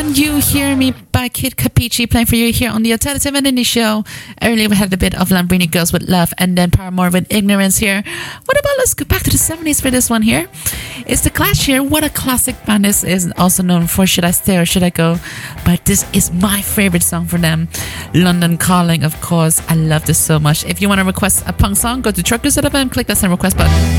Can You Hear Me by Kid Capici playing for you here on the Alternative and Indie Show. Earlier we had a bit of Lambrini Girls with Love and then Paramore with Ignorance here. What about, let's go back to the 70s for this one here. It's The Clash here. What a classic band this is, also known for Should I Stay or Should I Go? But this is my favorite song for them. London Calling, of course. I love this so much. If you want to request a punk song, go to truckers.fm, click that send request button.